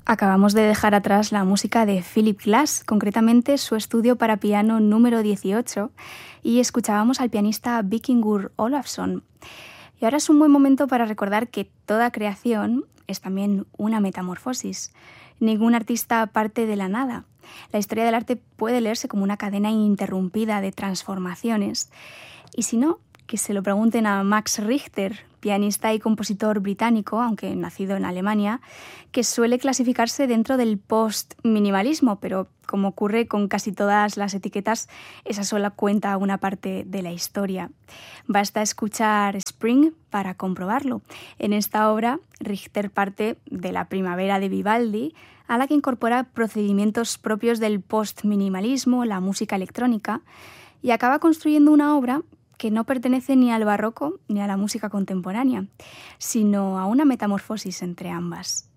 Acabamos de dejar atrás la música de Philip Glass, concretamente su estudio para piano número 18, y escuchábamos al pianista Víkingur Ólafsson. Y ahora es un buen momento para recordar que toda creación es también una metamorfosis. Ningún artista parte de la nada. La historia del arte puede leerse como una cadena ininterrumpida de transformaciones. Y si no, que se lo pregunten a Max Richter, pianista y compositor británico, aunque nacido en Alemania, que suele clasificarse dentro del post-minimalismo, pero como ocurre con casi todas las etiquetas, esa sola cuenta una parte de la historia. Basta escuchar Spring para comprobarlo. En esta obra, Richter parte de la primavera de Vivaldi, a la que incorpora procedimientos propios del post-minimalismo, la música electrónica, y acaba construyendo una obra que no pertenece ni al barroco ni a la música contemporánea, sino a una metamorfosis entre ambas.